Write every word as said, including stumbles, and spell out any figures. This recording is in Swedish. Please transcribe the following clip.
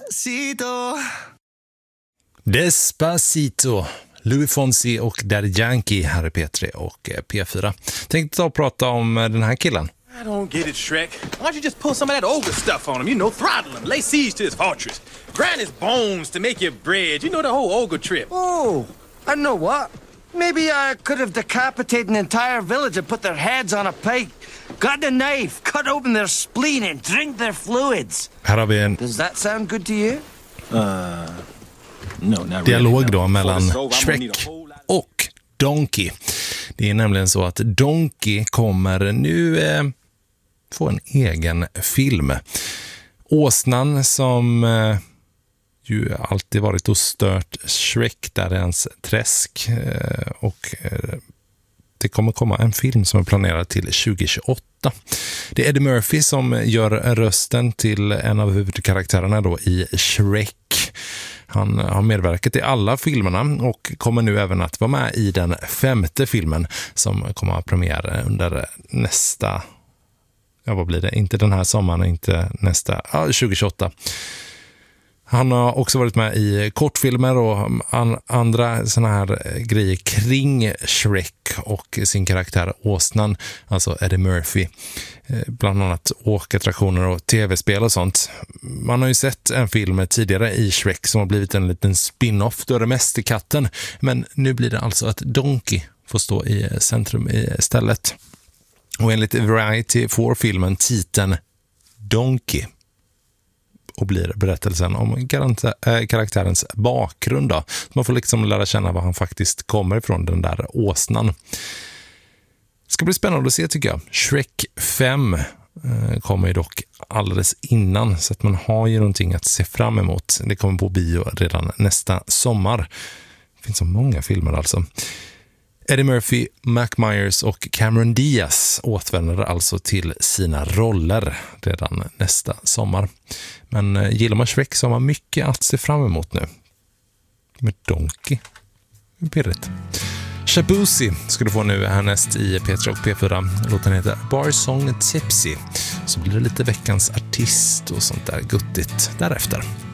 Despacito. Despacito. Louis Fonsi och Daddy Yankee här i P tre och P fyra. Tänkte ta och prata om den här killen. I don't get it, Shrek. Why don't you just pull some of that ogre stuff on him? You know, throttle him, lay siege to his fortress, grind his bones to make your bread. You know the whole ogre trip. Oh, I know what. Maybe I could have decapitated an entire village and put their heads on a pike. Got a knife, cut open their spleen and drink their fluids. Här har vi en Does that sound good to you? Uh, no, not dialog really, då no. mellan For the soul, I'm gonna need Shrek a whole lot- och Donkey. Det är nämligen så att Donkey kommer nu eh, få en egen film. Åsnan som eh, ju alltid varit och stört Shrek där i hans träsk. Eh, och eh, det kommer komma en film som är planerad till tjugo tjugoåtta. Det är Eddie Murphy som gör rösten till en av huvudkaraktärerna då i Shrek. Han har medverkat i alla filmerna och kommer nu även att vara med i den femte filmen som kommer att premiär under nästa, ja vad blir det, inte den här sommaren och inte nästa, ja tjugo tjugoåtta. Han har också varit med i kortfilmer och an, andra såna här grejer kring Shrek och sin karaktär Åsnan, alltså Eddie Murphy. Bland annat åkattraktioner och tv-spel och sånt. Man har ju sett en film tidigare i Shrek som har blivit en liten spin-off, då är det Mästerkatten. Men nu blir det alltså att Donkey får stå i centrum istället. Och enligt Variety får filmen titeln Donkey. Och blir berättelsen om garanta- äh, karaktärens bakgrund då. Man får liksom lära känna var han faktiskt kommer ifrån, den där åsnan. Det ska bli spännande att se tycker jag. Shrek fem eh, kommer ju dock alldeles innan, så att man har ju någonting att se fram emot. Det kommer på bio redan nästa sommar. Det finns så många filmer alltså. Eddie Murphy, Mac Myers och Cameron Diaz återvänder alltså till sina roller redan nästa sommar. Men eh, gillar man Shrek så har man mycket att se fram emot nu. Med Donkey. Pirrigt. Shabuzi ska du få nu härnäst i P tre och P fyra. Låten heter Bar Song Tipsy. Så blir det lite veckans artist och sånt där guttigt därefter.